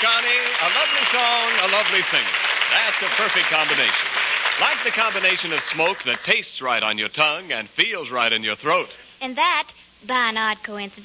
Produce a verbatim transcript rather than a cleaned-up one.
Connie. A lovely song, a lovely singer. That's a perfect combination. Like the combination of smoke that tastes right on your tongue and feels right in your throat. And that, by an odd coincidence,